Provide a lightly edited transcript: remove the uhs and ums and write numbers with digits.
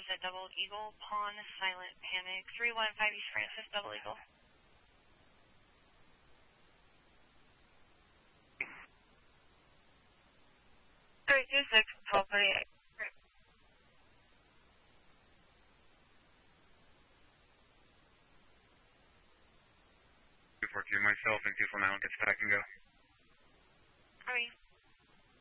is at Double Eagle, Pawn, Silent Panic, 315 East Francis, Double Eagle. 326, 1238. 242, myself and 249 gets back and go. Hurry.